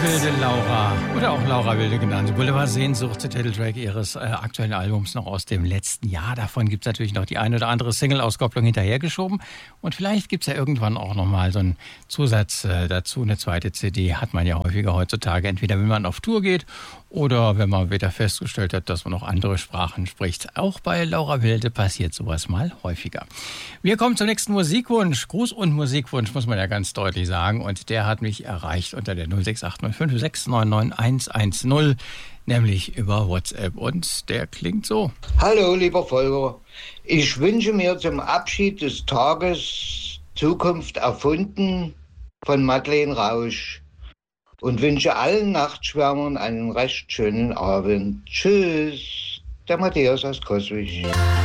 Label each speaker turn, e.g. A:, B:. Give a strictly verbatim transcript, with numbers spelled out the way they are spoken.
A: Wilde Laura oder auch Laura Wilde genannt. Boulevard Sehnsucht, der Titeltrack ihres äh, aktuellen Albums noch aus dem letzten Jahr. Davon gibt es natürlich noch die eine oder andere Single-Auskopplung hinterhergeschoben. Und vielleicht gibt es ja irgendwann auch nochmal so einen Zusatz äh, dazu. Eine zweite C D hat man ja häufiger heutzutage. Entweder wenn man auf Tour geht oder wenn man wieder festgestellt hat, dass man noch andere Sprachen spricht. Auch bei Laura Wilde passiert sowas mal häufiger. Wir kommen zum nächsten Musikwunsch. Gruß und Musikwunsch muss man ja ganz deutlich sagen. Und der hat mich erreicht unter der null sechs acht null fünf sechs neun neun eins eins null, nämlich über WhatsApp. Und der klingt so.
B: Hallo, lieber Volker. Ich wünsche mir zum Abschied des Tages Zukunft erfunden von Madeleine Rausch und wünsche allen Nachtschwärmern einen recht schönen Abend. Tschüss, der Matthias aus Coswig.